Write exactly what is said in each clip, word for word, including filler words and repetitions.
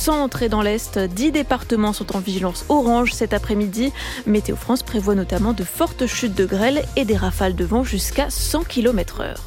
centre et dans l'est. dix départements sont en vigilance orange cet après-midi. Météo France prévoit notamment de fortes chutes de grêle et des rafales de vent jusqu'à cent kilomètres heure.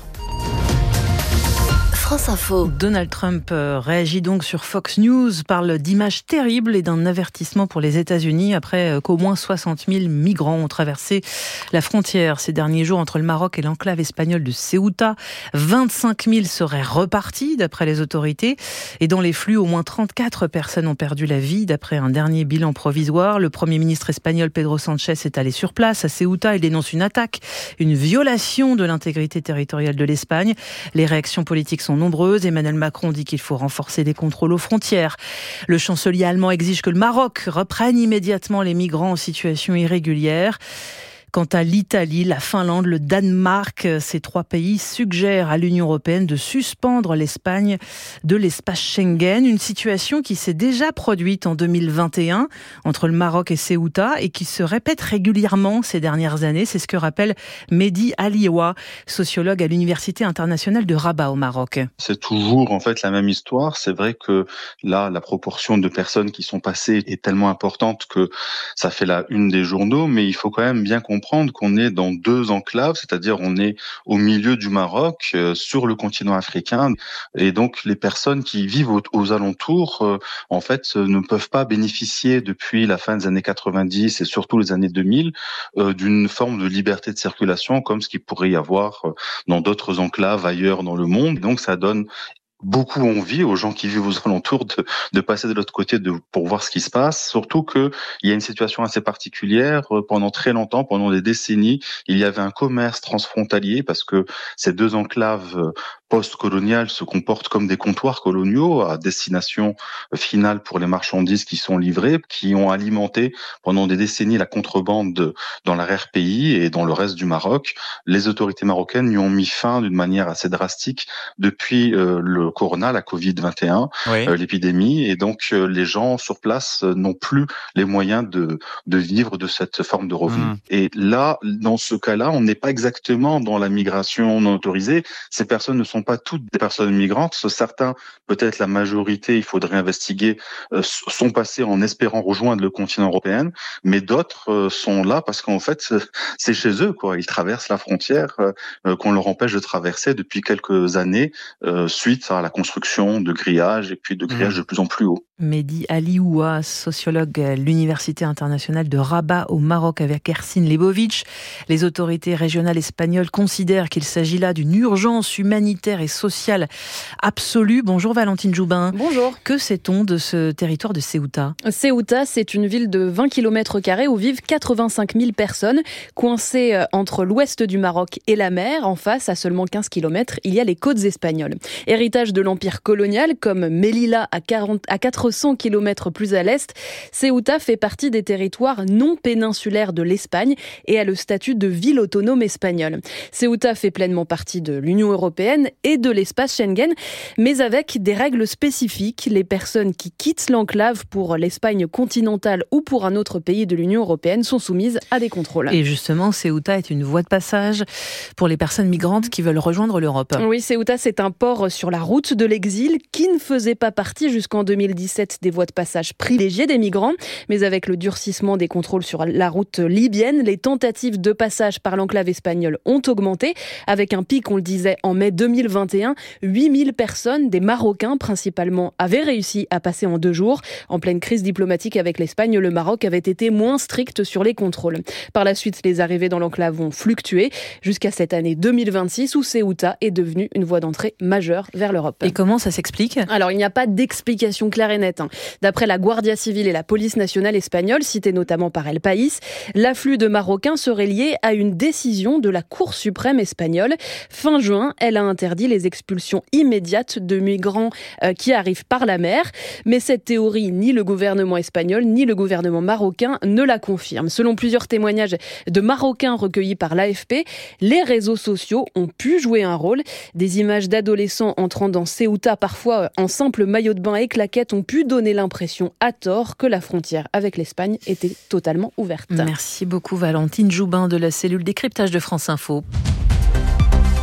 France Info. Donald Trump réagit donc sur Fox News, parle d'images terribles et d'un avertissement pour les États-Unis après qu'au moins soixante mille migrants ont traversé la frontière ces derniers jours entre le Maroc et l'enclave espagnole de Ceuta. vingt-cinq mille seraient repartis d'après les autorités et dans les flux, au moins trente-quatre personnes ont perdu la vie d'après un dernier bilan provisoire. Le Premier ministre espagnol Pedro Sánchez est allé sur place à Ceuta. Il dénonce une attaque, une violation de l'intégrité territoriale de l'Espagne. Les réactions politiques sont nombreuses. Emmanuel Macron dit qu'il faut renforcer les contrôles aux frontières. Le chancelier allemand exige que le Maroc reprenne immédiatement les migrants en situation irrégulière. Quant à l'Italie, la Finlande, le Danemark, ces trois pays suggèrent à l'Union européenne de suspendre l'Espagne de l'espace Schengen. Une situation qui s'est déjà produite en deux mille vingt et un entre le Maroc et Ceuta et qui se répète régulièrement ces dernières années. C'est ce que rappelle Mehdi Alioua, sociologue à l'Université internationale de Rabat au Maroc. C'est toujours en fait la même histoire. C'est vrai que là, la proportion de personnes qui sont passées est tellement importante que ça fait la une des journaux, mais il faut quand même bien comprendre comprendre qu'on est dans deux enclaves, c'est-à-dire on est au milieu du Maroc, euh, sur le continent africain, et donc les personnes qui vivent aux, aux alentours, euh, en fait, euh, ne peuvent pas bénéficier depuis la fin des années quatre-vingt-dix et surtout les années deux mille euh, d'une forme de liberté de circulation comme ce qu'il pourrait y avoir euh, dans d'autres enclaves ailleurs dans le monde. Donc ça donne beaucoup envie aux gens qui vivent aux alentours de, de passer de l'autre côté de, pour voir ce qui se passe. Surtout que il y a une situation assez particulière. Pendant très longtemps, pendant des décennies, il y avait un commerce transfrontalier parce que ces deux enclaves post-coloniales se comportent comme des comptoirs coloniaux à destination finale pour les marchandises qui sont livrées, qui ont alimenté pendant des décennies la contrebande dans l'arrière-pays et dans le reste du Maroc. Les autorités marocaines y ont mis fin d'une manière assez drastique depuis euh, le corona, la covid vingt et un, oui. euh, l'épidémie, et donc euh, les gens sur place euh, n'ont plus les moyens de, de vivre de cette forme de revenu. Mmh. Et là, dans ce cas-là, on n'est pas exactement dans la migration non autorisée. Ces personnes ne sont pas toutes des personnes migrantes. Certains, peut-être la majorité, il faudrait investiguer, euh, sont passés en espérant rejoindre le continent européen, mais d'autres euh, sont là parce qu'en fait, c'est chez eux, quoi. Ils traversent la frontière euh, qu'on leur empêche de traverser depuis quelques années, euh, suite à la construction de grillages et puis de grillages mmh. de plus en plus haut. Mehdi Alioua, sociologue à l'Université internationale de Rabat au Maroc avec Ersin Lebovic. Les autorités régionales espagnoles considèrent qu'il s'agit là d'une urgence humanitaire et sociale absolue. Bonjour Valentine Joubin. Bonjour. Que sait-on de ce territoire de Ceuta ? Ceuta, c'est une ville de vingt kilomètres carrés où vivent quatre-vingt-cinq mille personnes, coincées entre l'ouest du Maroc et la mer. En face, à seulement quinze kilomètres, il y a les côtes espagnoles. Héritage de l'empire colonial, comme Melilla à, quarante, à quatre cents kilomètres plus à l'est, Ceuta fait partie des territoires non péninsulaires de l'Espagne et a le statut de ville autonome espagnole. Ceuta fait pleinement partie de l'Union européenne et de l'espace Schengen, mais avec des règles spécifiques. Les personnes qui quittent l'enclave pour l'Espagne continentale ou pour un autre pays de l'Union européenne sont soumises à des contrôles. Et justement, Ceuta est une voie de passage pour les personnes migrantes qui veulent rejoindre l'Europe. Oui, Ceuta, c'est un port sur la route de l'exil qui ne faisait pas partie jusqu'en deux mille dix-sept des voies de passage privilégiées des migrants. Mais avec le durcissement des contrôles sur la route libyenne, les tentatives de passage par l'enclave espagnole ont augmenté. Avec un pic, on le disait, en mai deux mille vingt et un, huit mille personnes, des Marocains principalement, avaient réussi à passer en deux jours. En pleine crise diplomatique avec l'Espagne, le Maroc avait été moins strict sur les contrôles. Par la suite, les arrivées dans l'enclave ont fluctué jusqu'à cette année deux mille vingt-six où Ceuta est devenue une voie d'entrée majeure vers l'Europe. Et comment ça s'explique ? Alors, il n'y a pas d'explication claire et nette. D'après la Guardia Civile et la police nationale espagnole, citée notamment par El País, l'afflux de Marocains serait lié à une décision de la Cour suprême espagnole. Fin juin, elle a interdit les expulsions immédiates de migrants euh, qui arrivent par la mer. Mais cette théorie, ni le gouvernement espagnol, ni le gouvernement marocain ne la confirment. Selon plusieurs témoignages de Marocains recueillis par l'A F P, les réseaux sociaux ont pu jouer un rôle. Des images d'adolescents entrant dans Ceuta, parfois en simple maillot de bain et claquettes, ont pu donner l'impression à tort que la frontière avec l'Espagne était totalement ouverte. Merci beaucoup Valentine Joubin de la cellule décryptage de France Info.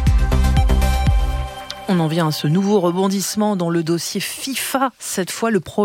On en vient à ce nouveau rebondissement dans le dossier FIFA. Cette fois, le projet porté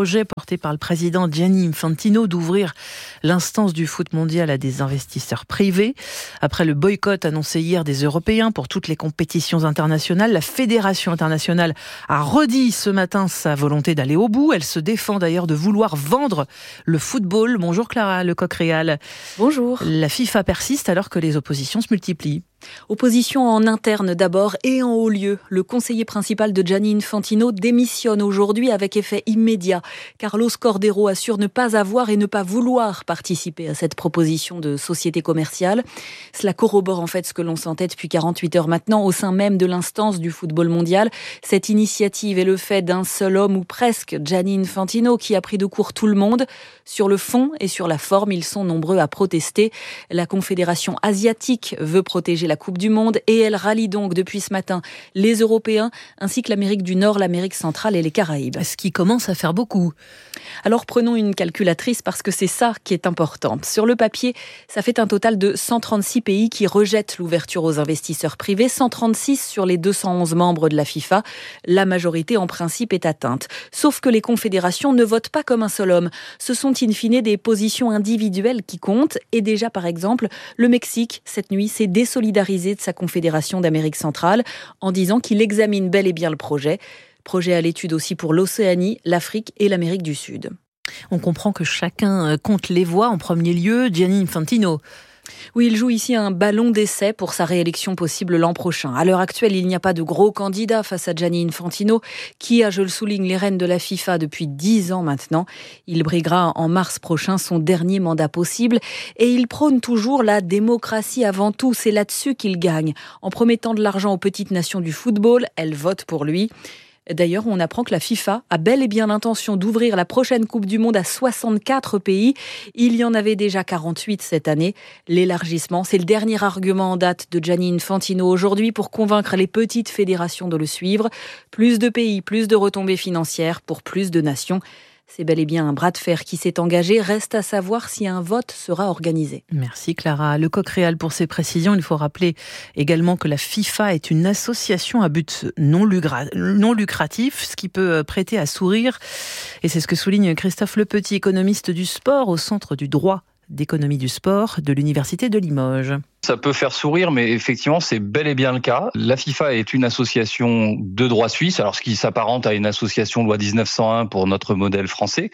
portée par le président Gianni Infantino d'ouvrir l'instance du foot mondial à des investisseurs privés. Après le boycott annoncé hier des Européens pour toutes les compétitions internationales, la Fédération internationale a redit ce matin sa volonté d'aller au bout. Elle se défend d'ailleurs de vouloir vendre le football. Bonjour Clara Lecoq-Réal. Bonjour. La FIFA persiste alors que les oppositions se multiplient. Opposition en interne d'abord et en haut lieu. Le conseiller principal de Gianni Infantino démissionne aujourd'hui avec effet immédiat. Carlos Cordeiro assure ne pas avoir et ne pas vouloir participer à cette proposition de société commerciale. Cela corrobore en fait ce que l'on sentait depuis quarante-huit heures maintenant au sein même de l'instance du football mondial. Cette initiative est le fait d'un seul homme ou presque, Gianni Infantino, qui a pris de court tout le monde. Sur le fond et sur la forme, ils sont nombreux à protester. La Confédération asiatique veut protéger la Coupe du Monde et elle rallie donc depuis ce matin les Européens ainsi que l'Amérique du Nord, l'Amérique centrale et les Caraïbes. Ce qui commence à faire beaucoup. Alors prenons une calculatrice parce que c'est ça qui est important. Sur le papier, ça fait un total de cent trente-six pays qui rejettent l'ouverture aux investisseurs privés, cent trente-six sur les deux cent onze membres de la FIFA. La majorité en principe est atteinte. Sauf que les confédérations ne votent pas comme un seul homme. Ce sont in fine des positions individuelles qui comptent. Et déjà par exemple, le Mexique, cette nuit, s'est désolidarisé de sa confédération d'Amérique centrale en disant qu'il examine bel et bien le projet. Projet à l'étude aussi pour l'Océanie, l'Afrique et l'Amérique du Sud. On comprend que chacun compte les voix. En premier lieu, Gianni Infantino. Oui, il joue ici un ballon d'essai pour sa réélection possible l'an prochain. À l'heure actuelle, il n'y a pas de gros candidat face à Gianni Infantino, qui a, je le souligne, les rênes de la FIFA depuis dix ans maintenant. Il briguera en mars prochain son dernier mandat possible et il prône toujours la démocratie avant tout. C'est là-dessus qu'il gagne. En promettant de l'argent aux petites nations du football, elles votent pour lui. D'ailleurs, on apprend que la FIFA a bel et bien l'intention d'ouvrir la prochaine Coupe du Monde à soixante-quatre pays. Il y en avait déjà quarante-huit cette année. L'élargissement, c'est le dernier argument en date de Gianni Infantino aujourd'hui pour convaincre les petites fédérations de le suivre. Plus de pays, plus de retombées financières pour plus de nations. C'est bel et bien un bras de fer qui s'est engagé. Reste à savoir si un vote sera organisé. Merci Clara Lecoq-Réal pour ces précisions. Il faut rappeler également que la FIFA est une association à but non, lugra- non lucratif, ce qui peut prêter à sourire. Et c'est ce que souligne Christophe Lepetit, économiste du sport au Centre du droit d'économie du sport de l'Université de Limoges. Ça peut faire sourire, mais effectivement, c'est bel et bien le cas. La FIFA est une association de droit suisse, alors ce qui s'apparente à une association loi dix-neuf cent un pour notre modèle français.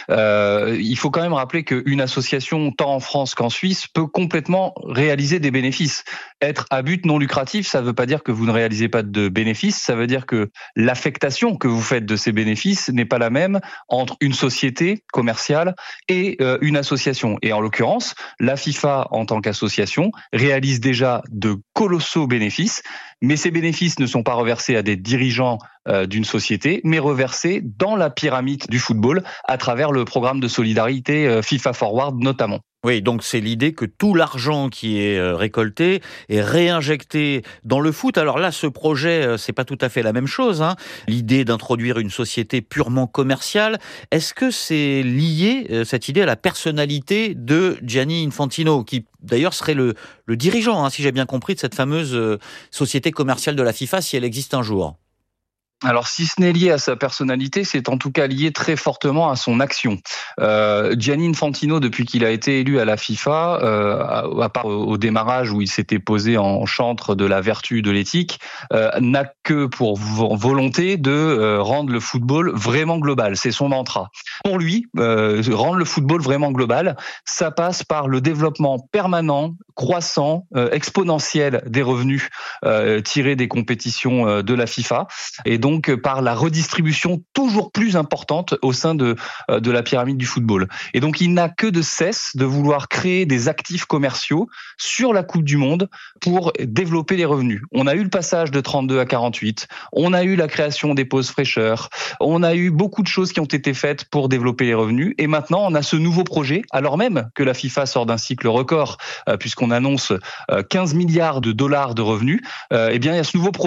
Euh, il faut quand même rappeler qu'une association, tant en France qu'en Suisse, peut complètement réaliser des bénéfices. Être à but non lucratif, ça ne veut pas dire que vous ne réalisez pas de bénéfices, ça veut dire que l'affectation que vous faites de ces bénéfices n'est pas la même entre une société commerciale et euh, une association. Et en l'occurrence, la FIFA, en tant qu'association, réalise déjà de colossaux bénéfices, mais ces bénéfices ne sont pas reversés à des dirigeants euh, d'une société, mais reversés dans la pyramide du football à travers le programme de solidarité euh, FIFA Forward notamment. Oui, donc c'est l'idée que tout l'argent qui est récolté est réinjecté dans le foot. Alors là, ce projet, c'est pas tout à fait la même chose, hein. L'idée d'introduire une société purement commerciale, est-ce que c'est lié, cette idée, à la personnalité de Gianni Infantino, qui d'ailleurs serait le, le dirigeant, hein, si j'ai bien compris, de cette fameuse société commerciale de la FIFA, si elle existe un jour? Alors, si ce n'est lié à sa personnalité, c'est en tout cas lié très fortement à son action. Euh, Gianni Infantino, depuis qu'il a été élu à la FIFA, euh, à, à part au démarrage où il s'était posé en chantre de la vertu, de l'éthique, euh, n'a que pour volonté de euh, rendre le football vraiment global. C'est son mantra. Pour lui, euh, rendre le football vraiment global, ça passe par le développement permanent, croissant, euh, exponentiel des revenus euh, tirés des compétitions euh, de la FIFA, et donc donc par la redistribution toujours plus importante au sein de, de la pyramide du football. Et donc il n'a que de cesse de vouloir créer des actifs commerciaux sur la Coupe du Monde pour développer les revenus. On a eu le passage de trente-deux à quarante-huit, on a eu la création des pauses fraîcheurs, on a eu beaucoup de choses qui ont été faites pour développer les revenus, et maintenant on a ce nouveau projet, alors même que la FIFA sort d'un cycle record, euh, puisqu'on annonce euh, quinze milliards de dollars de revenus, euh, eh bien il y a ce nouveau projet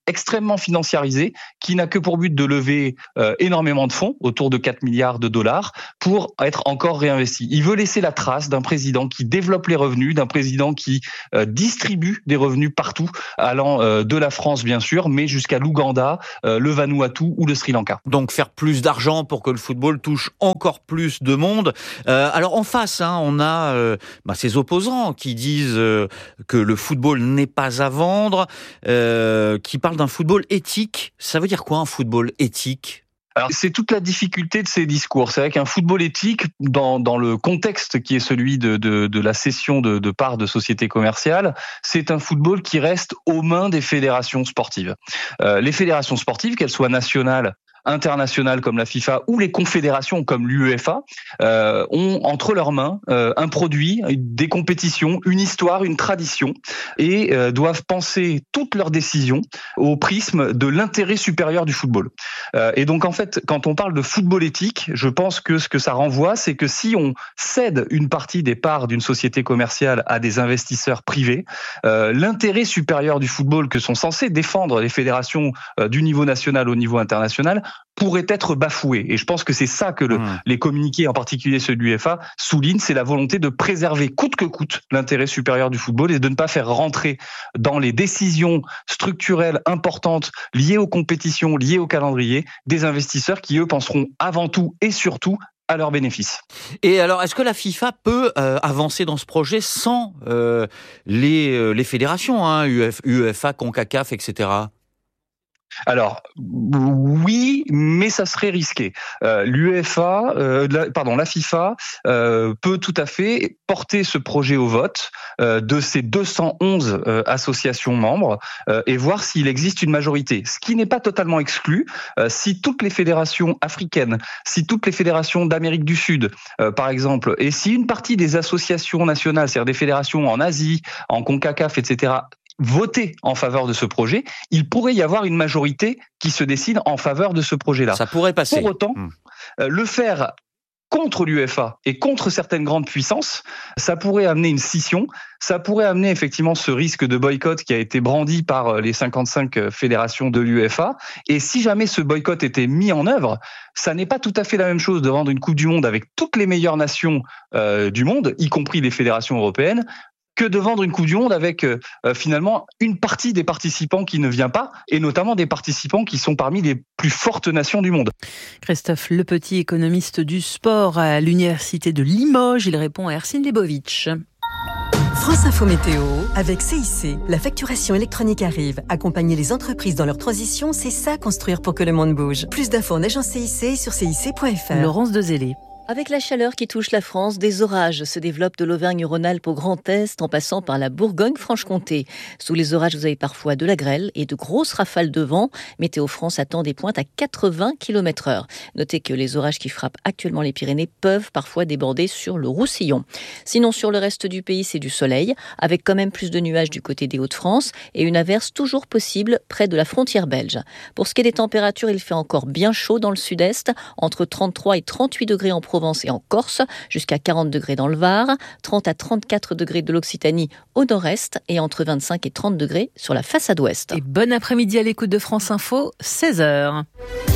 extrêmement financiarisé, qui n'a que pour but de lever euh, énormément de fonds, autour de quatre milliards de dollars, pour être encore réinvesti. Il veut laisser la trace d'un président qui développe les revenus, d'un président qui euh, distribue des revenus partout, allant euh, de la France bien sûr, mais jusqu'à l'Ouganda, euh, le Vanuatu ou le Sri Lanka. Donc faire plus d'argent pour que le football touche encore plus de monde. Euh, alors en face, hein, on a euh, bah, ces opposants qui disent euh, que le football n'est pas à vendre, euh, qui parlent d'un football éthique. Ça veut dire quoi un football éthique ? Alors c'est toute la difficulté de ces discours. C'est vrai qu'un football éthique, dans, dans le contexte qui est celui de, de, de la cession de, de parts de sociétés commerciales, c'est un football qui reste aux mains des fédérations sportives. Euh, les fédérations sportives, qu'elles soient nationales, internationales comme la FIFA ou les confédérations comme l'UEFA euh, ont entre leurs mains euh, un produit, des compétitions, une histoire, une tradition et euh, doivent penser toutes leurs décisions au prisme de l'intérêt supérieur du football. Euh, et donc en fait, quand on parle de football éthique, je pense que ce que ça renvoie, c'est que si on cède une partie des parts d'une société commerciale à des investisseurs privés, euh, l'intérêt supérieur du football que sont censés défendre les fédérations euh, du niveau national au niveau international pourrait être bafoué. Et je pense que c'est ça que le, mmh. les communiqués, en particulier ceux de l'UEFA, soulignent, c'est la volonté de préserver coûte que coûte l'intérêt supérieur du football et de ne pas faire rentrer dans les décisions structurelles importantes liées aux compétitions, liées au calendrier, des investisseurs qui, eux, penseront avant tout et surtout à leurs bénéfices. Et alors, est-ce que la FIFA peut euh, avancer dans ce projet sans euh, les, euh, les fédérations, hein, UEFA, CONCACAF, et cetera ? Alors oui, mais ça serait risqué. Euh, L'UEFA, euh, la, pardon, la FIFA euh, peut tout à fait porter ce projet au vote euh, de ces deux cent onze euh, associations membres euh, et voir s'il existe une majorité. Ce qui n'est pas totalement exclu. Euh, si toutes les fédérations africaines, si toutes les fédérations d'Amérique du Sud, euh, par exemple, et si une partie des associations nationales, c'est-à-dire des fédérations en Asie, en CONCACAF, et cetera, voter en faveur de ce projet, il pourrait y avoir une majorité qui se décide en faveur de ce projet-là. Ça pourrait passer. Pour autant, mmh. euh, le faire contre l'UEFA et contre certaines grandes puissances, ça pourrait amener une scission, ça pourrait amener effectivement ce risque de boycott qui a été brandi par les cinquante-cinq fédérations de l'UEFA. Et si jamais ce boycott était mis en œuvre, ça n'est pas tout à fait la même chose de vendre une Coupe du Monde avec toutes les meilleures nations euh, du monde, y compris les fédérations européennes, que de vendre une Coupe du Monde avec euh, finalement une partie des participants qui ne vient pas, et notamment des participants qui sont parmi les plus fortes nations du monde. Christophe Lepetit, économiste du sport à l'Université de Limoges, il répond à Ercine Lebovitch. France Info Météo avec C I C. La facturation électronique arrive. Accompagner les entreprises dans leur transition, c'est ça construire pour que le monde bouge. Plus d'infos en agence C I C sur C I C point F R. Laurence Dezellé. Avec la chaleur qui touche la France, des orages se développent de l'Auvergne-Rhône-Alpes au Grand Est en passant par la Bourgogne-Franche-Comté. Sous les orages, vous avez parfois de la grêle et de grosses rafales de vent. Météo France attend des pointes à quatre-vingts kilomètres heure. Notez que les orages qui frappent actuellement les Pyrénées peuvent parfois déborder sur le Roussillon. Sinon, sur le reste du pays, c'est du soleil, avec quand même plus de nuages du côté des Hauts-de-France et une averse toujours possible près de la frontière belge. Pour ce qui est des températures, il fait encore bien chaud dans le sud-est, entre trente-trois et trente-huit degrés en Provence et en Corse, jusqu'à quarante degrés dans le Var, trente à trente-quatre degrés de l'Occitanie au nord-est et entre vingt-cinq et trente degrés sur la façade ouest. Et bon après-midi à l'écoute de France Info, seize heures.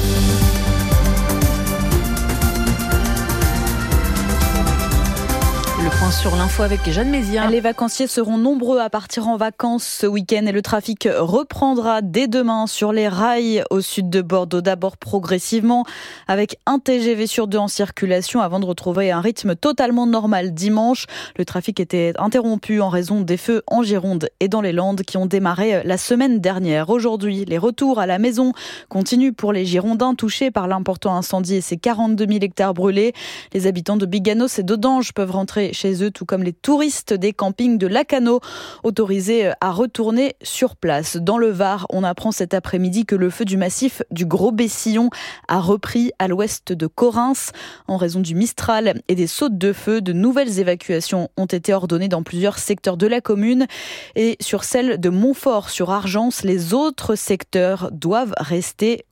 Le point sur l'info avec Jeanne Mézien. Les vacanciers seront nombreux à partir en vacances ce week-end et le trafic reprendra dès demain sur les rails au sud de Bordeaux. D'abord progressivement avec un T G V sur deux en circulation avant de retrouver un rythme totalement normal dimanche. Le trafic était interrompu en raison des feux en Gironde et dans les Landes qui ont démarré la semaine dernière. Aujourd'hui, les retours à la maison continuent pour les Girondins touchés par l'important incendie et ses quarante-deux mille hectares brûlés. Les habitants de Biganos et d'Audange peuvent rentrer chez eux, tout comme les touristes des campings de Lacano, autorisés à retourner sur place. Dans le Var, on apprend cet après-midi que le feu du massif du Gros Bessillon a repris à l'ouest de Correns. En raison du Mistral et des sautes de feu, de nouvelles évacuations ont été ordonnées dans plusieurs secteurs de la commune. Et sur celle de Montfort, sur Argence, les autres secteurs doivent rester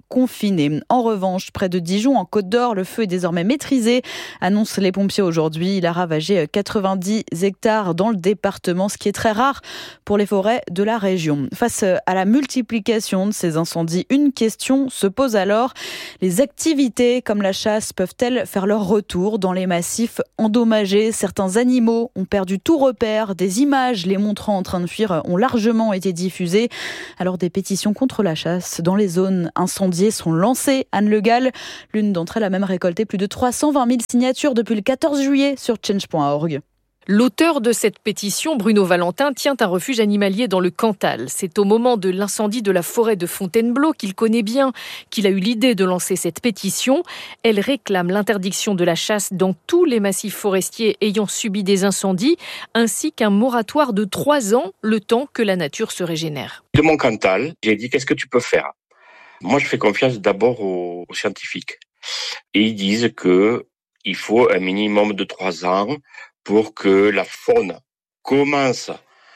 confinés. En revanche, près de Dijon, en Côte d'Or, le feu est désormais maîtrisé, annoncent les pompiers aujourd'hui. Il a ravagé quatre-vingt-dix hectares dans le département, ce qui est très rare pour les forêts de la région. Face à la multiplication de ces incendies, une question se pose alors. Les activités comme la chasse peuvent-elles faire leur retour dans les massifs endommagés ? Certains animaux ont perdu tout repère. Des images les montrant en train de fuir ont largement été diffusées. Alors des pétitions contre la chasse dans les zones incendiées sont lancées. Anne Le Gall, l'une d'entre elles a même récolté plus de trois cent vingt mille signatures depuis le quatorze juillet sur change point org. L'auteur de cette pétition, Bruno Valentin, tient un refuge animalier dans le Cantal. C'est au moment de l'incendie de la forêt de Fontainebleau qu'il connaît bien qu'il a eu l'idée de lancer cette pétition. Elle réclame l'interdiction de la chasse dans tous les massifs forestiers ayant subi des incendies, ainsi qu'un moratoire de trois ans, le temps que la nature se régénère. De mon Cantal, j'ai dit qu'est-ce que tu peux faire ? Moi, je fais confiance d'abord aux, aux scientifiques. Et ils disent qu'il faut un minimum de trois ans pour que la faune commence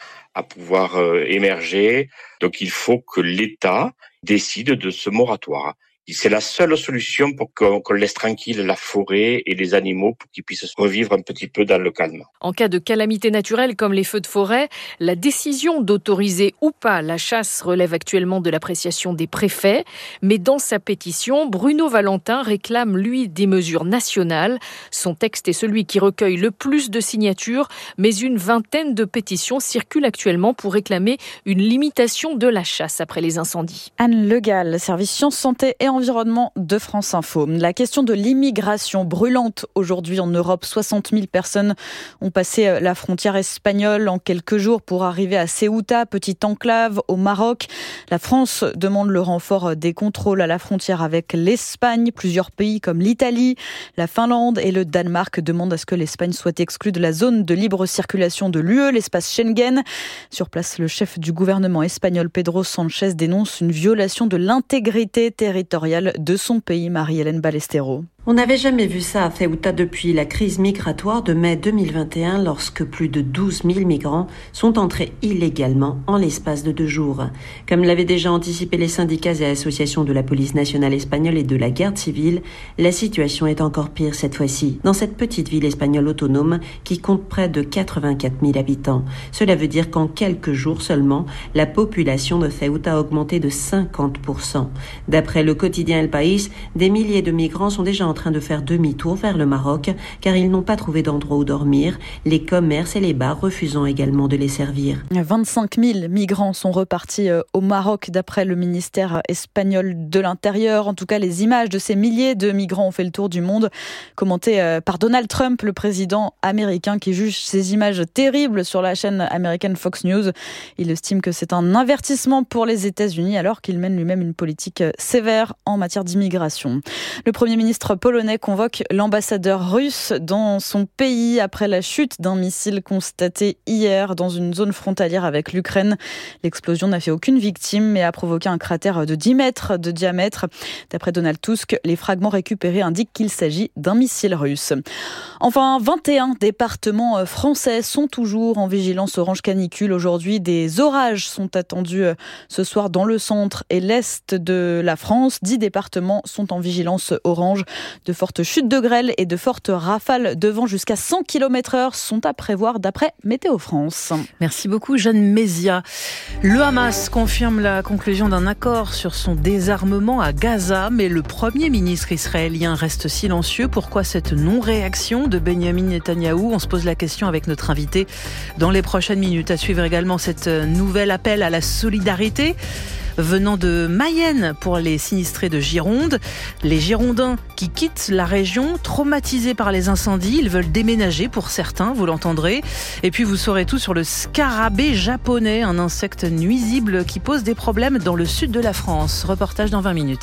à pouvoir euh, émerger. Donc il faut que l'État décide de ce moratoire. Et c'est la seule solution pour qu'on, qu'on laisse tranquille la forêt et les animaux pour qu'ils puissent revivre un petit peu dans le calme. En cas de calamité naturelle comme les feux de forêt, la décision d'autoriser ou pas la chasse relève actuellement de l'appréciation des préfets. Mais dans sa pétition, Bruno Valentin réclame, lui, des mesures nationales. Son texte est celui qui recueille le plus de signatures, mais une vingtaine de pétitions circulent actuellement pour réclamer une limitation de la chasse après les incendies. Anne Le Gall, service Sciences, Santé et Environnement de France Info. La question de l'immigration brûlante aujourd'hui en Europe. soixante mille personnes ont passé la frontière espagnole en quelques jours pour arriver à Ceuta, petite enclave au Maroc. La France demande le renfort des contrôles à la frontière avec l'Espagne. Plusieurs pays comme l'Italie, la Finlande et le Danemark demandent à ce que l'Espagne soit exclue de la zone de libre circulation de l'U E, l'espace Schengen. Sur place, le chef du gouvernement espagnol, Pedro Sánchez, dénonce une violation de l'intégrité territoriale de son pays. Marie-Hélène Ballesteros. On n'avait jamais vu ça à Ceuta depuis la crise migratoire de mai deux mille vingt et un, lorsque plus de douze mille migrants sont entrés illégalement en l'espace de deux jours. Comme l'avaient déjà anticipé les syndicats et associations de la police nationale espagnole et de la garde civile, la situation est encore pire cette fois-ci, dans cette petite ville espagnole autonome qui compte près de quatre-vingt-quatre mille habitants. Cela veut dire qu'en quelques jours seulement, la population de Ceuta a augmenté de cinquante pour cent. D'après le quotidien El País, des milliers de migrants sont déjà en train de faire demi-tour vers le Maroc car ils n'ont pas trouvé d'endroit où dormir, les commerces et les bars refusant également de les servir. vingt-cinq mille migrants sont repartis au Maroc d'après le ministère espagnol de l'Intérieur. En tout cas, les images de ces milliers de migrants ont fait le tour du monde, commentées par Donald Trump, le président américain, qui juge ces images terribles sur la chaîne américaine Fox News. Il estime que c'est un avertissement pour les États-Unis alors qu'il mène lui-même une politique sévère en matière d'immigration. Le Premier ministre polonais convoque l'ambassadeur russe dans son pays après la chute d'un missile constaté hier dans une zone frontalière avec l'Ukraine. L'explosion n'a fait aucune victime mais a provoqué un cratère de dix mètres de diamètre. D'après Donald Tusk, les fragments récupérés indiquent qu'il s'agit d'un missile russe. Enfin, vingt et un départements français sont toujours en vigilance orange canicule. Aujourd'hui, des orages sont attendus ce soir dans le centre et l'est de la France. Dix départements sont en vigilance orange. De fortes chutes de grêle et de fortes rafales de vent jusqu'à cent kilomètres heure sont à prévoir d'après Météo France. Merci beaucoup Jeanne Mézia. Le Hamas confirme la conclusion d'un accord sur son désarmement à Gaza, mais le Premier ministre israélien reste silencieux. Pourquoi cette non-réaction de Benjamin Netanyahou ? On se pose la question avec notre invité dans les prochaines minutes. À suivre également cette nouvel appel à la solidarité venant de Mayenne pour les sinistrés de Gironde. Les Girondins qui quittent la région, traumatisés par les incendies, ils veulent déménager pour certains, vous l'entendrez. Et puis vous saurez tout sur le scarabée japonais, un insecte nuisible qui pose des problèmes dans le sud de la France. Reportage dans vingt minutes.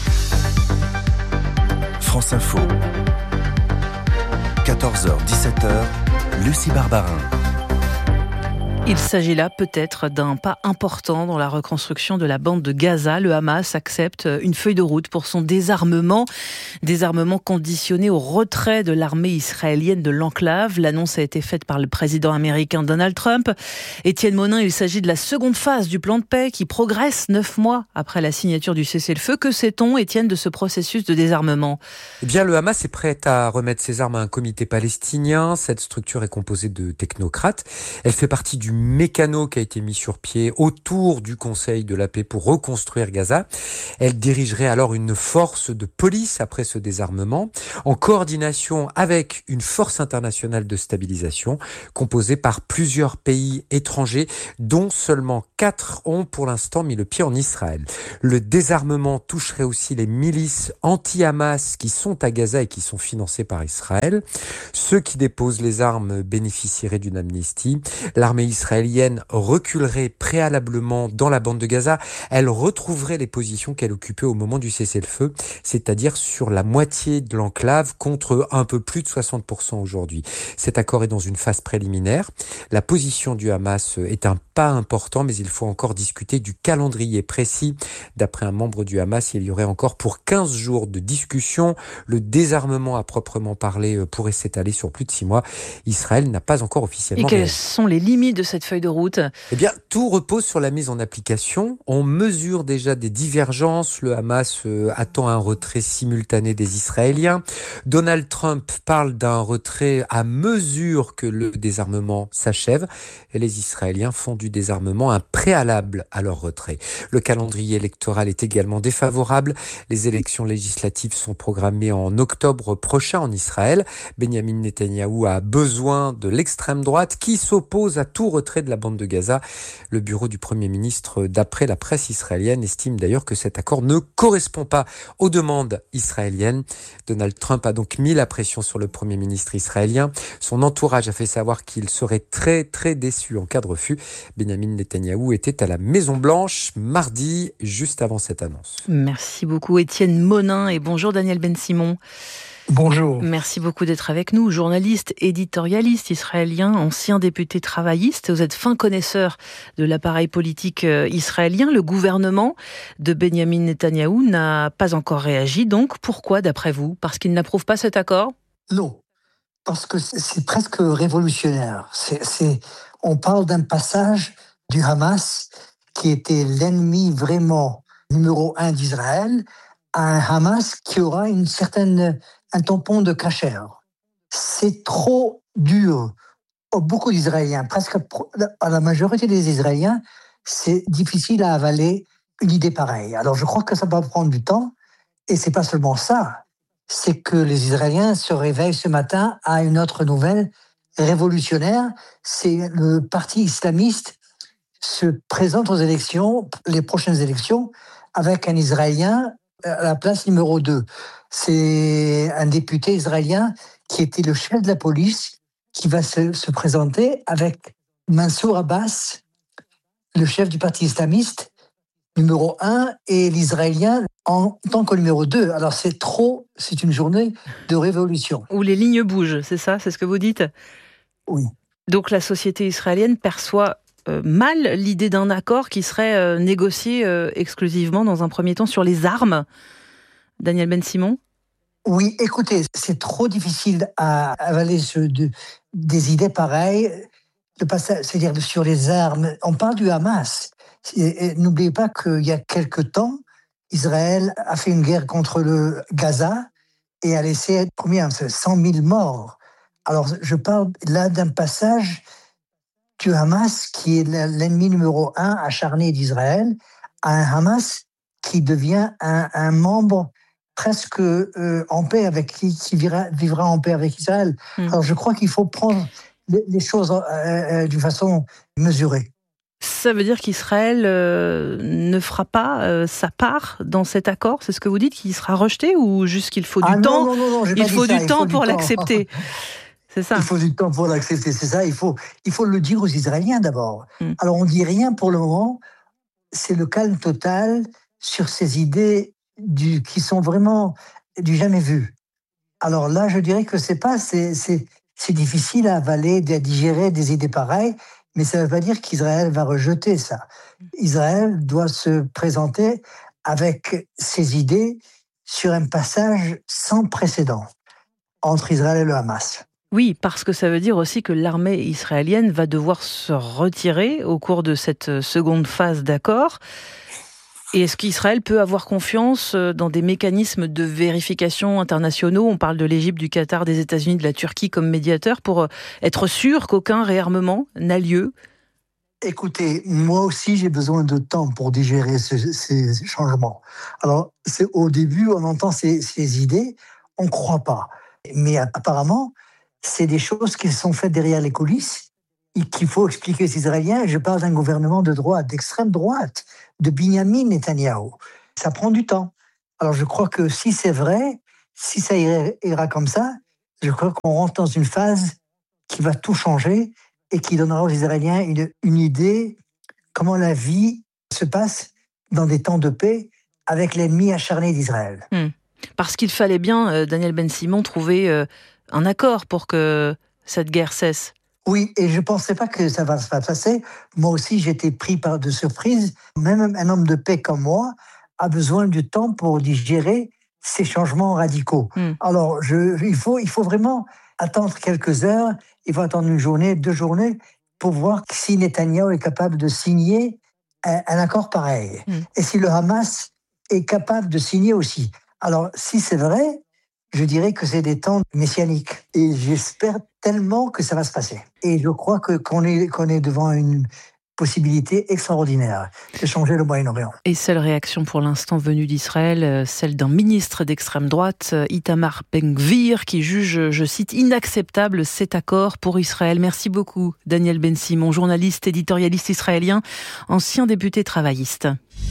France Info. quatorze heures dix-sept heures, Lucie Barbarin. Il s'agit là peut-être d'un pas important dans la reconstruction de la bande de Gaza. Le Hamas accepte une feuille de route pour son désarmement. Désarmement conditionné au retrait de l'armée israélienne de l'enclave. L'annonce a été faite par le président américain Donald Trump. Étienne Monin, il s'agit de la seconde phase du plan de paix qui progresse neuf mois après la signature du cessez-le-feu. Que sait-on, Étienne, de ce processus de désarmement ? Eh bien, le Hamas est prêt à remettre ses armes à un comité palestinien. Cette structure est composée de technocrates. Elle fait partie du mécano qui a été mis sur pied autour du Conseil de la paix pour reconstruire Gaza. Elle dirigerait alors une force de police après ce désarmement, en coordination avec une force internationale de stabilisation composée par plusieurs pays étrangers, dont seulement quatre ont pour l'instant mis le pied en Israël. Le désarmement toucherait aussi les milices anti-Hamas qui sont à Gaza et qui sont financées par Israël. Ceux qui déposent les armes bénéficieraient d'une amnistie. L'armée israélienne reculerait préalablement dans la bande de Gaza. Elle retrouverait les positions qu'elle occupait au moment du cessez-le-feu, c'est-à-dire sur la moitié de l'enclave contre un peu plus de soixante pour cent aujourd'hui. Cet accord est dans une phase préliminaire. La position du Hamas est un pas important, mais il faut encore discuter du calendrier précis. D'après un membre du Hamas, il y aurait encore pour quinze jours de discussion. Le désarmement à proprement parler pourrait s'étaler sur plus de six mois. Israël n'a pas encore officiellement... Et quelles sont les limites de cette feuille de route ? Eh bien, tout repose sur la mise en application. On mesure déjà des divergences. Le Hamas euh, attend un retrait simultané des Israéliens. Donald Trump parle d'un retrait à mesure que le désarmement s'achève. Et les Israéliens font du désarmement un préalable à leur retrait. Le calendrier électoral est également défavorable. Les élections législatives sont programmées en octobre prochain en Israël. Benjamin Netanyahou a besoin de l'extrême droite qui s'oppose à tout retrait de la bande de Gaza. Le bureau du Premier ministre, d'après la presse israélienne, estime d'ailleurs que cet accord ne correspond pas aux demandes israéliennes. Donald Trump a donc mis la pression sur le Premier ministre israélien. Son entourage a fait savoir qu'il serait très très déçu en cas de refus. Benjamin Netanyahou était à la Maison-Blanche mardi, juste avant cette annonce. Merci beaucoup Étienne Monin et bonjour Daniel Ben-Simon. Bonjour. Merci beaucoup d'être avec nous. Journaliste, éditorialiste israélien, ancien député travailliste. Vous êtes fin connaisseur de l'appareil politique israélien. Le gouvernement de Benjamin Netanyahou n'a pas encore réagi. Donc, pourquoi, d'après vous ? Parce qu'il n'approuve pas cet accord ? Non, parce que c'est presque révolutionnaire. C'est, c'est, on parle d'un passage du Hamas qui était l'ennemi vraiment numéro un d'Israël à un Hamas qui aura une certaine... un tampon de cachère. C'est trop dur pour beaucoup d'Israéliens. Presque à la majorité des Israéliens, c'est difficile à avaler une idée pareille. Alors je crois que ça va prendre du temps. Et c'est pas seulement ça. C'est que les Israéliens se réveillent ce matin à une autre nouvelle révolutionnaire. C'est le parti islamiste se présente aux élections, les prochaines élections, avec un Israélien à la place numéro deux. C'est un député israélien qui était le chef de la police qui va se, se présenter avec Mansour Abbas, le chef du parti islamiste, numéro un, et l'Israélien en tant que numéro deux. Alors c'est trop, c'est une journée de révolution. Où les lignes bougent, c'est ça, c'est ce que vous dites ? Oui. Donc la société israélienne perçoit euh, mal l'idée d'un accord qui serait euh, négocié euh, exclusivement dans un premier temps sur les armes. Daniel Ben-Simon ? Oui, écoutez, c'est trop difficile à avaler ce, de, des idées pareilles. Le passage, c'est-à-dire sur les armes. On parle du Hamas. Et, et, n'oubliez pas qu'il y a quelque temps, Israël a fait une guerre contre le Gaza et a laissé combien, cent mille morts. Alors, je parle là d'un passage du Hamas qui est l'ennemi numéro un acharné d'Israël à un Hamas qui devient un, un membre presque euh, en paix avec qui, qui vivra, vivra en paix avec Israël. Mmh. Alors je crois qu'il faut prendre les, les choses euh, euh, d'une façon mesurée. Ça veut dire qu'Israël euh, ne fera pas euh, sa part dans cet accord ? C'est ce que vous dites, qu'il sera rejeté ou juste qu'il faut ah du non, temps non, non, non, j'ai Il pas faut dit ça. du il temps faut pour du l'accepter. Temps. C'est ça. Il faut du temps pour l'accepter, c'est ça. Il faut, il faut le dire aux Israéliens d'abord. Mmh. Alors on dit rien pour le moment. C'est le calme total sur ces idées du, qui sont vraiment du jamais vu. Alors là, je dirais que c'est pas, c'est, c'est, c'est difficile à avaler, à digérer des idées pareilles. mais ça ne veut pas dire qu'Israël va rejeter ça. Israël doit se présenter avec ses idées sur un passage sans précédent entre Israël et le Hamas. Oui, parce que ça veut dire aussi que l'armée israélienne va devoir se retirer au cours de cette seconde phase d'accord. Et est-ce qu'Israël peut avoir confiance dans des mécanismes de vérification internationaux ? On parle de l'Égypte, du Qatar, des États-Unis, de la Turquie comme médiateurs pour être sûr qu'aucun réarmement n'a lieu. Écoutez, moi aussi j'ai besoin de temps pour digérer ce, ces changements. Alors, c'est, au début, on entend ces, ces idées, on ne croit pas. Mais apparemment, c'est des choses qui sont faites derrière les coulisses et qu'il faut expliquer aux Israéliens. Je parle d'un gouvernement de droite, d'extrême droite, de Binyamin Netanyahou. Ça prend du temps. Alors je crois que si c'est vrai, si ça ira, ira comme ça, je crois qu'on rentre dans une phase qui va tout changer et qui donnera aux Israéliens une, une idée comment la vie se passe dans des temps de paix avec l'ennemi acharné d'Israël. Mmh. Parce qu'il fallait bien, euh, Daniel Ben-Simon, trouver euh, un accord pour que cette guerre cesse. Oui, et je ne pensais pas que ça va se passer. Moi aussi, j'étais pris par de surprise. Même un homme de paix comme moi a besoin du temps pour digérer ces changements radicaux. Mm. Alors, je, il, faut, il faut vraiment attendre quelques heures. Il faut attendre une journée, deux journées, pour voir si Netanyahou est capable de signer un, un accord pareil. Mm. Et si le Hamas est capable de signer aussi. Alors, si c'est vrai, je dirais que c'est des temps messianiques. Et j'espère tellement que ça va se passer. Et je crois que, qu'on, est, qu'on est devant une possibilité extraordinaire de changer le Moyen-Orient. Et seule réaction pour l'instant venue d'Israël, celle d'un ministre d'extrême droite, Itamar Ben-Gvir, qui juge, je cite, inacceptable cet accord pour Israël. Merci beaucoup, Daniel Ben-Simon, journaliste, éditorialiste israélien, ancien député travailliste.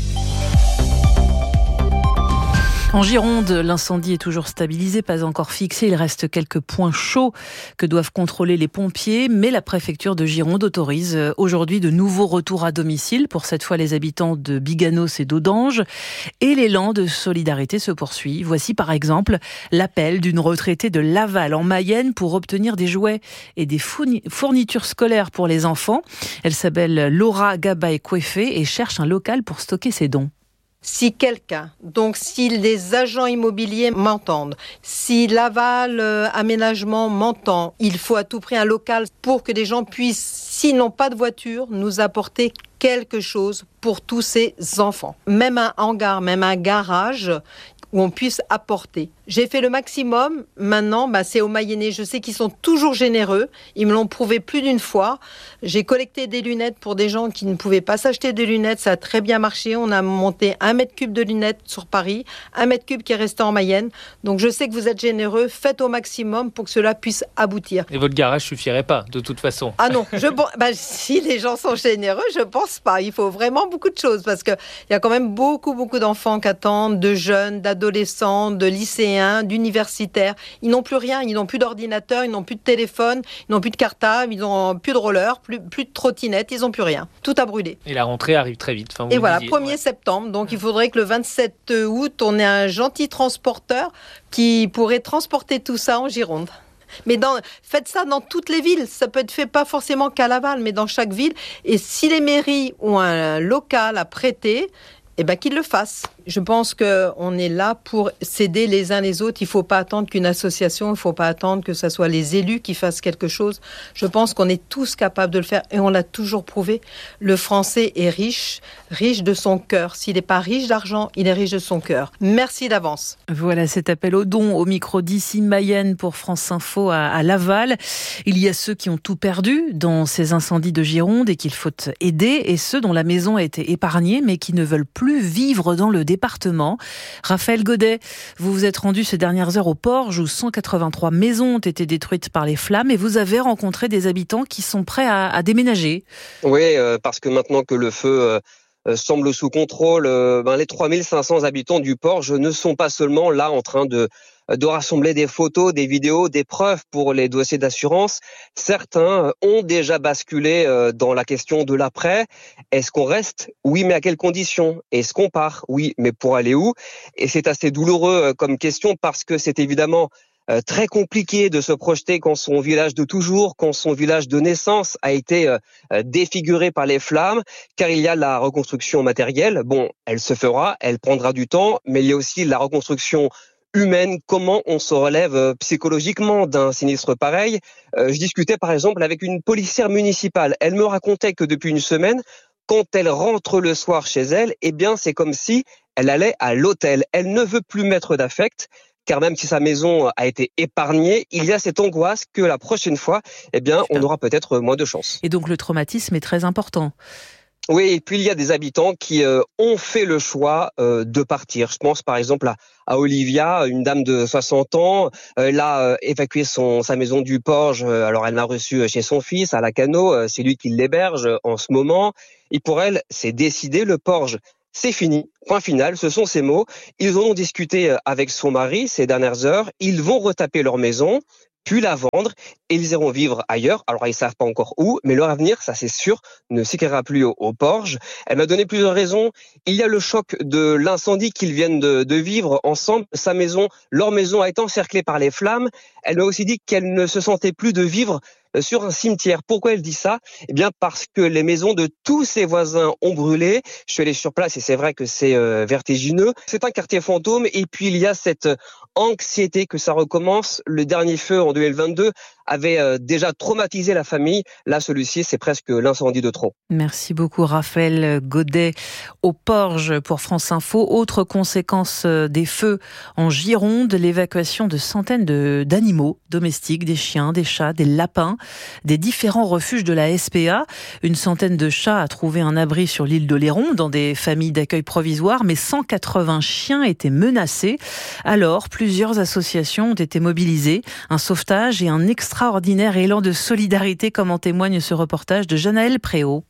En Gironde, l'incendie est toujours stabilisé, pas encore fixé. Il reste quelques points chauds que doivent contrôler les pompiers, mais la préfecture de Gironde autorise aujourd'hui de nouveaux retours à domicile pour cette fois les habitants de Biganos et d'Audange. Et l'élan de solidarité se poursuit. Voici par exemple l'appel d'une retraitée de Laval en Mayenne pour obtenir des jouets et des fournitures scolaires pour les enfants. Elle s'appelle Laura Gabay-Kouefé et cherche un local pour stocker ses dons. Si quelqu'un, donc si les agents immobiliers m'entendent, si Laval euh, Aménagement m'entend, il faut à tout prix un local pour que les gens puissent, s'ils n'ont pas de voiture, nous apporter quelque chose pour tous ces enfants. Même un hangar, même un garage où on puisse apporter. J'ai fait le maximum. Maintenant, bah, c'est aux Mayennais. Je sais qu'ils sont toujours généreux. Ils me l'ont prouvé plus d'une fois. J'ai collecté des lunettes pour des gens qui ne pouvaient pas s'acheter des lunettes. Ça a très bien marché. On a monté un mètre cube de lunettes sur Paris, un mètre cube qui est resté en Mayenne. Donc je sais que vous êtes généreux. Faites au maximum pour que cela puisse aboutir. Et votre garage suffirait pas, de toute façon. Ah non, je, bah, si les gens sont généreux, je pense pas. Il faut vraiment beaucoup de choses parce qu'il y a quand même beaucoup, beaucoup d'enfants qui attendent, de jeunes, d'adolescents, de lycéens, d'universitaires. Ils n'ont plus rien, ils n'ont plus d'ordinateur, ils n'ont plus de téléphone, ils n'ont plus de cartable, ils n'ont plus de roller, plus, plus de trottinette, ils n'ont plus rien. Tout a brûlé. Et la rentrée arrive très vite. Enfin, et voilà, disiez, premier ouais. septembre, donc il faudrait que le vingt-sept août, on ait un gentil transporteur qui pourrait transporter tout ça en Gironde. Mais dans, faites ça dans toutes les villes. Ça peut être fait pas forcément qu'à Laval, mais dans chaque ville. Et si les mairies ont un local à prêter, eh ben, qu'ils le fassent. Je pense qu'on est là pour s'aider les uns les autres. Il ne faut pas attendre qu'une association, il ne faut pas attendre que ce soit les élus qui fassent quelque chose. Je pense qu'on est tous capables de le faire et on l'a toujours prouvé. Le Français est riche, riche de son cœur. S'il n'est pas riche d'argent, il est riche de son cœur. Merci d'avance. Voilà cet appel au don au micro d'ici Mayenne pour France Info à, à Laval. Il y a ceux qui ont tout perdu dans ces incendies de Gironde et qu'il faut aider, et ceux dont la maison a été épargnée mais qui ne veulent plus vivre dans le département. Raphaël Godet, vous vous êtes rendu ces dernières heures au Porge où cent quatre-vingt-trois maisons ont été détruites par les flammes et vous avez rencontré des habitants qui sont prêts à, à déménager. Oui, euh, parce que maintenant que le feu euh, semble sous contrôle, euh, ben, les trois mille cinq cents habitants du Porge ne sont pas seulement là en train de de rassembler des photos, des vidéos, des preuves pour les dossiers d'assurance. Certains ont déjà basculé dans la question de l'après. Est-ce qu'on reste ? Oui, mais à quelles conditions ? Est-ce qu'on part ? Oui, mais pour aller où ? Et c'est assez douloureux comme question parce que c'est évidemment euh, très compliqué de se projeter quand son village de toujours, quand son village de naissance a été euh, défiguré par les flammes, car il y a la reconstruction matérielle. Bon, elle se fera, elle prendra du temps, mais il y a aussi la reconstruction humaine, comment on se relève psychologiquement d'un sinistre pareil. Euh, je discutais par exemple avec une policière municipale. Elle me racontait que depuis une semaine, quand elle rentre le soir chez elle, eh bien c'est comme si elle allait à l'hôtel. Elle ne veut plus mettre d'affect, car même si sa maison a été épargnée, il y a cette angoisse que la prochaine fois, eh bien on aura peut-être moins de chance. Et donc le traumatisme est très important. Oui, et puis il y a des habitants qui euh, ont fait le choix euh, de partir. Je pense par exemple à, à Olivia, une dame de soixante ans. Euh, elle a euh, évacué son, sa maison du Porge. Euh, alors elle l'a reçue chez son fils à Lacanau. Euh, c'est lui qui l'héberge euh, en ce moment. Et pour elle, c'est décidé, le Porge, c'est fini. Point final, ce sont ses mots. Ils en ont discuté avec son mari ces dernières heures. Ils vont retaper leur maison, puis la vendre, et ils iront vivre ailleurs. Alors, ils savent pas encore où, mais leur avenir, ça c'est sûr, ne s'écrira plus au, au Porge. Elle m'a donné plusieurs raisons. Il y a le choc de l'incendie qu'ils viennent de, de vivre ensemble. Sa maison, leur maison a été encerclée par les flammes. Elle m'a aussi dit qu'elle ne se sentait plus de vivre sur un cimetière. Pourquoi elle dit ça ? Eh bien, parce que les maisons de tous ses voisins ont brûlé. Je suis allé sur place et c'est vrai que c'est euh, vertigineux. C'est un quartier fantôme et puis il y a cette anxiété que ça recommence. Le dernier feu en deux mille vingt-deux avait euh, déjà traumatisé la famille. Là, celui-ci, c'est presque l'incendie de trop. Merci beaucoup, Raphaël Godet, au Porge pour France Info. Autre conséquence des feux en Gironde, l'évacuation de centaines de, d'animaux domestiques, des chiens, des chats, des lapins, des différents refuges de la S P A. Une centaine de chats a trouvé un abri sur l'île d'Oléron dans des familles d'accueil provisoires, mais cent quatre-vingts chiens étaient menacés. Alors, plusieurs associations ont été mobilisées. Un sauvetage et un extraordinaire élan de solidarité, comme en témoigne ce reportage de Janaël Préau.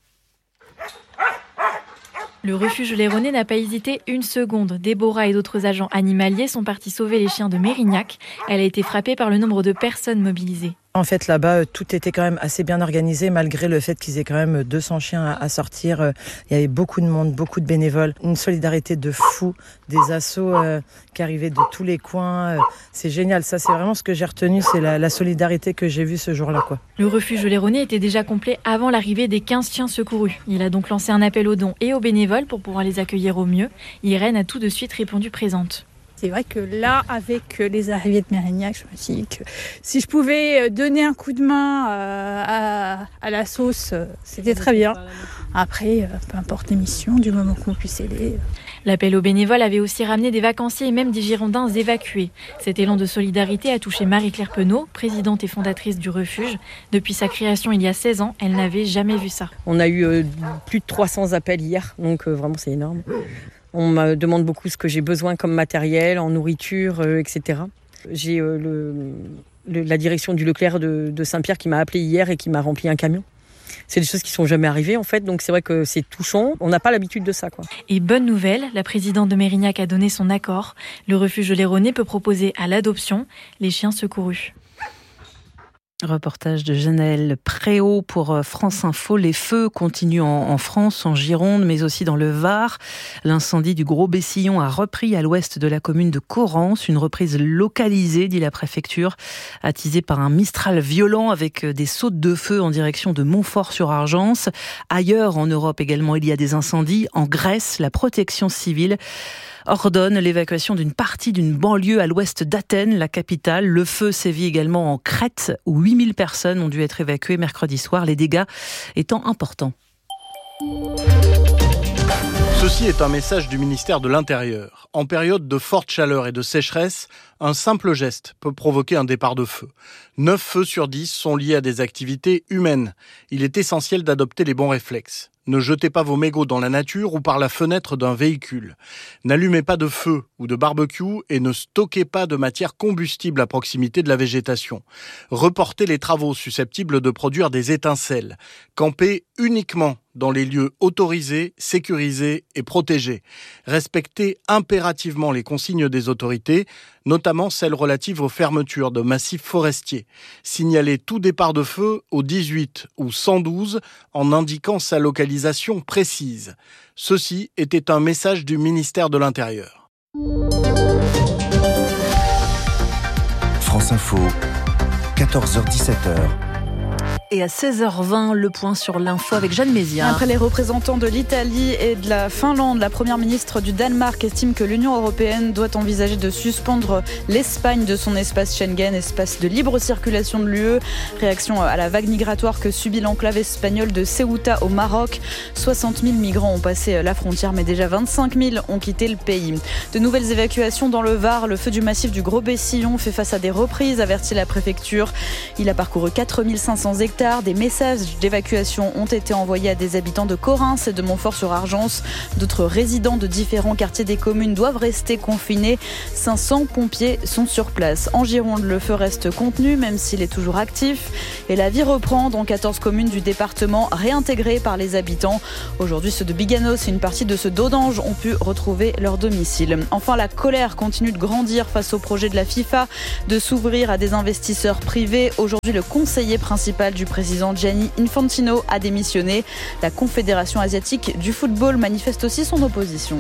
Le refuge Léronais n'a pas hésité une seconde. Déborah et d'autres agents animaliers sont partis sauver les chiens de Mérignac. Elle a été frappée par le nombre de personnes mobilisées. En fait, là-bas, tout était quand même assez bien organisé, malgré le fait qu'ils aient quand même deux cents chiens à sortir. Il y avait beaucoup de monde, beaucoup de bénévoles, une solidarité de fou, des assos euh, qui arrivaient de tous les coins. C'est génial, ça c'est vraiment ce que j'ai retenu, c'est la, la solidarité que j'ai vue ce jour-là, quoi. Le refuge Léronais était déjà complet avant l'arrivée des quinze chiens secourus. Il a donc lancé un appel aux dons et aux bénévoles pour pouvoir les accueillir au mieux. Irène a tout de suite répondu présente. C'est vrai que là, avec les arrivées de Mérignac, je me suis dit que si je pouvais donner un coup de main à, à la sauce, c'était très bien. Après, peu importe les missions, du moment qu'on puisse aider. L'appel aux bénévoles avait aussi ramené des vacanciers et même des Girondins évacués. Cet élan de solidarité a touché Marie-Claire Penaud, présidente et fondatrice du refuge. Depuis sa création il y a seize ans, elle n'avait jamais vu ça. On a eu euh, plus de trois cents appels hier, donc euh, vraiment c'est énorme. On me demande beaucoup ce que j'ai besoin comme matériel, en nourriture, euh, et cetera. J'ai euh, le, le, la direction du Leclerc de, de Saint-Pierre qui m'a appelé hier et qui m'a rempli un camion. C'est des choses qui sont jamais arrivées en fait, donc c'est vrai que c'est touchant. On n'a pas l'habitude de ça, quoi. Et bonne nouvelle, la présidente de Mérignac a donné son accord. Le refuge Léronais peut proposer à l'adoption les chiens secourus. Reportage de Janaël Préau pour France Info. Les feux continuent en, en France, en Gironde, mais aussi dans le Var. L'incendie du Gros Bessillon a repris à l'ouest de la commune de Corrence. Une reprise localisée, dit la préfecture, attisée par un Mistral violent avec des sautes de feu en direction de Montfort-sur-Argence. Ailleurs en Europe également, il y a des incendies. En Grèce, la protection civile ordonne l'évacuation d'une partie d'une banlieue à l'ouest d'Athènes, la capitale. Le feu sévit également en Crète, où huit mille personnes ont dû être évacuées mercredi soir, les dégâts étant importants. Ceci est un message du ministère de l'Intérieur. En période de forte chaleur et de sécheresse, un simple geste peut provoquer un départ de feu. neuf feux sur dix sont liés à des activités humaines. Il est essentiel d'adopter les bons réflexes. Ne jetez pas vos mégots dans la nature ou par la fenêtre d'un véhicule. N'allumez pas de feu ou de barbecue et ne stockez pas de matière combustible à proximité de la végétation. Reportez les travaux susceptibles de produire des étincelles. Campez uniquement dans les lieux autorisés, sécurisés et protégés. Respectez impérativement les consignes des autorités, notamment celles relatives aux fermetures de massifs forestiers. Signalez tout départ de feu au dix-huit ou cent douze en indiquant sa localisation précise. Ceci était un message du ministère de l'Intérieur. France Info, quatorze heures dix-sept heures. Et à seize heures vingt, le point sur l'info avec Jeanne Mézières. Après les représentants de l'Italie et de la Finlande, la première ministre du Danemark estime que l'Union européenne doit envisager de suspendre l'Espagne de son espace Schengen, espace de libre circulation de l'U E. Réaction à la vague migratoire que subit l'enclave espagnole de Ceuta au Maroc. soixante mille migrants ont passé la frontière, mais déjà vingt-cinq mille ont quitté le pays. De nouvelles évacuations dans le Var. Le feu du massif du Gros-Bessillon fait face à des reprises, avertit la préfecture. Il a parcouru quatre mille cinq cents hectares. Des messages d'évacuation ont été envoyés à des habitants de Corrins et de Montfort-sur-Argence. D'autres résidents de différents quartiers des communes doivent rester confinés. cinq cents pompiers sont sur place. En Gironde, le feu reste contenu, même s'il est toujours actif. Et la vie reprend dans quatorze communes du département, réintégrées par les habitants. Aujourd'hui, ceux de Biganos et une partie de ceux d'Audange ont pu retrouver leur domicile. Enfin, la colère continue de grandir face au projet de la FIFA de s'ouvrir à des investisseurs privés. Aujourd'hui, le conseiller principal du président Gianni Infantino a démissionné. La Confédération asiatique du football manifeste aussi son opposition.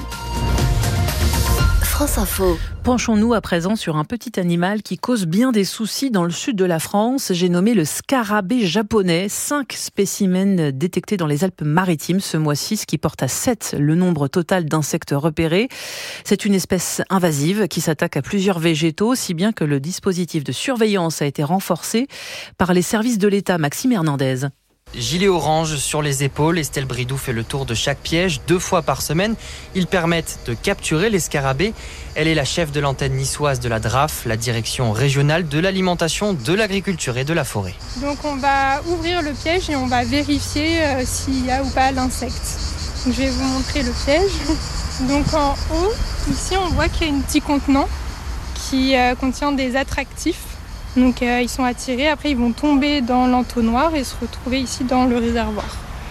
France Info. Penchons-nous à présent sur un petit animal qui cause bien des soucis dans le sud de la France. J'ai nommé le scarabée japonais. Cinq spécimens détectés dans les Alpes-Maritimes ce mois-ci, ce qui porte à sept le nombre total d'insectes repérés. C'est une espèce invasive qui s'attaque à plusieurs végétaux, si bien que le dispositif de surveillance a été renforcé par les services de l'État. Maxime Hernandez. Gilet orange sur les épaules, Estelle Bridou fait le tour de chaque piège deux fois par semaine. Ils permettent de capturer les scarabées. Elle est la chef de l'antenne niçoise de la D R A F, la direction régionale de l'alimentation, de l'agriculture et de la forêt. Donc on va ouvrir le piège et on va vérifier euh, s'il y a ou pas l'insecte. Je vais vous montrer le piège. Donc en haut, ici on voit qu'il y a un petit contenant qui euh, contient des attractifs. Donc euh, ils sont attirés, après ils vont tomber dans l'entonnoir et se retrouver ici dans le réservoir.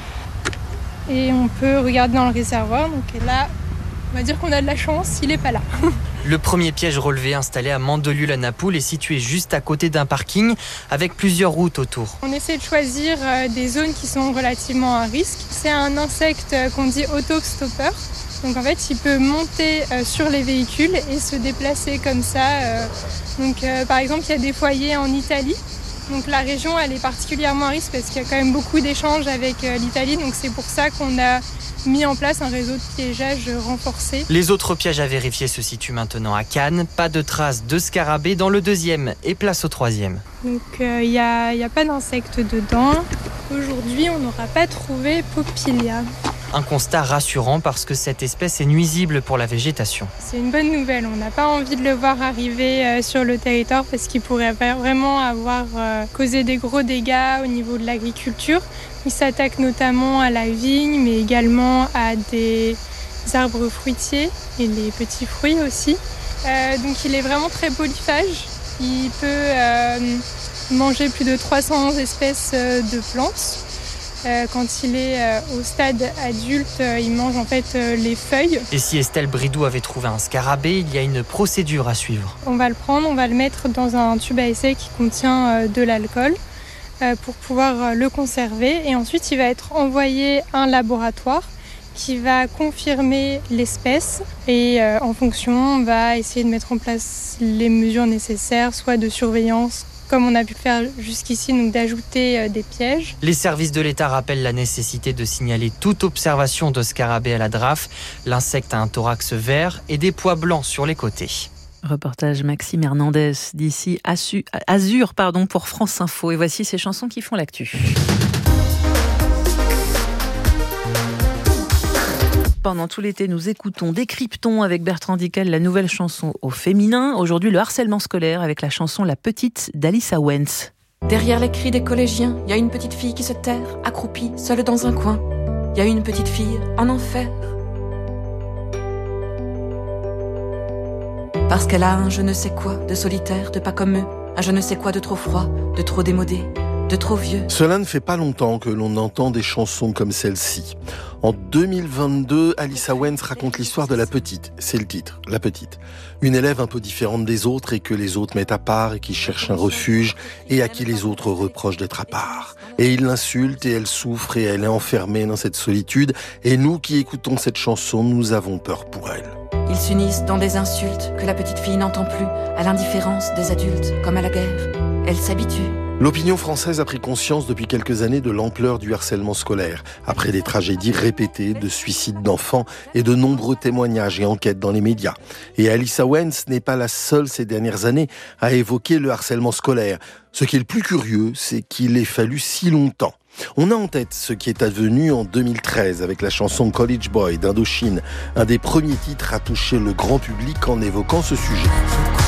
Et on peut regarder dans le réservoir, donc là on va dire qu'on a de la chance, il n'est pas là. Le premier piège relevé installé à Mandelieu-la-Napoule est situé juste à côté d'un parking avec plusieurs routes autour. On essaie de choisir euh, des zones qui sont relativement à risque. C'est un insecte qu'on dit autostopper. Donc en fait, il peut monter euh, sur les véhicules et se déplacer comme ça. Euh, donc euh, par exemple, il y a des foyers en Italie. Donc la région, elle est particulièrement à risque parce qu'il y a quand même beaucoup d'échanges avec euh, l'Italie. Donc c'est pour ça qu'on a mis en place un réseau de piégeage renforcé. Les autres pièges à vérifier se situent maintenant à Cannes. Pas de traces de scarabée dans le deuxième et place au troisième. Donc il euh, n'y a, y a pas d'insectes dedans. Aujourd'hui, on n'aura pas trouvé Popilia. Un constat rassurant parce que cette espèce est nuisible pour la végétation. C'est une bonne nouvelle, on n'a pas envie de le voir arriver sur le territoire parce qu'il pourrait vraiment avoir causé des gros dégâts au niveau de l'agriculture. Il s'attaque notamment à la vigne mais également à des arbres fruitiers et les petits fruits aussi. Euh, donc il est vraiment très polyphage, il peut euh, manger plus de trois cents espèces de plantes. Euh, quand il est euh, au stade adulte, euh, il mange en fait euh, les feuilles. Et si Estelle Bridou avait trouvé un scarabée, il y a une procédure à suivre. On va le prendre, on va le mettre dans un tube à essai qui contient euh, de l'alcool euh, pour pouvoir euh, le conserver. Et ensuite, il va être envoyé à un laboratoire qui va confirmer l'espèce. Et euh, en fonction, on va essayer de mettre en place les mesures nécessaires, soit de surveillance, comme on a pu le faire jusqu'ici, donc d'ajouter des pièges. Les services de l'État rappellent la nécessité de signaler toute observation de scarabée à la D R A F. L'insecte a un thorax vert et des pois blancs sur les côtés. Reportage Maxime Hernandez d'ici Azur pardon, pour France Info. Et voici ces chansons qui font l'actu. Pendant tout l'été, nous écoutons, décryptons avec Bertrand Dickel la nouvelle chanson au féminin. Aujourd'hui, le harcèlement scolaire avec la chanson La Petite d'Alissa Wentz. Derrière les cris des collégiens, il y a une petite fille qui se terre, accroupie, seule dans un coin. Il y a une petite fille en enfer. Parce qu'elle a un je ne sais quoi de solitaire, de pas comme eux. Un je ne sais quoi de trop froid, de trop démodé, de trop vieux. Cela ne fait pas longtemps que l'on entend des chansons comme celle-ci. En deux mille vingt-deux, Alissa Wentz raconte l'histoire de La Petite. C'est le titre, La Petite. Une élève un peu différente des autres et que les autres mettent à part et qui cherche un refuge et à qui les autres reprochent d'être à part. Et ils l'insultent et elle souffre et elle est enfermée dans cette solitude. Et nous qui écoutons cette chanson, nous avons peur pour elle. Ils s'unissent dans des insultes que la petite fille n'entend plus, à l'indifférence des adultes, comme à la guerre. Elle s'habitue. L'opinion française a pris conscience depuis quelques années de l'ampleur du harcèlement scolaire, après des tragédies répétées de suicides d'enfants et de nombreux témoignages et enquêtes dans les médias. Et Alyssa Wens n'est pas la seule ces dernières années à évoquer le harcèlement scolaire. Ce qui est le plus curieux, c'est qu'il ait fallu si longtemps. On a en tête ce qui est advenu en deux mille treize avec la chanson College Boy d'Indochine, un des premiers titres à toucher le grand public en évoquant ce sujet.